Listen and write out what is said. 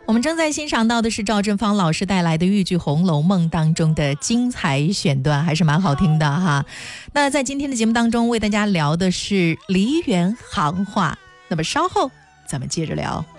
我们正在欣赏到的是赵振芳老师带来的豫剧《红楼梦》当中的精彩选段，还是蛮好听的哈。那在今天的节目当中为大家聊的是梨园行话，那么稍后咱们接着聊。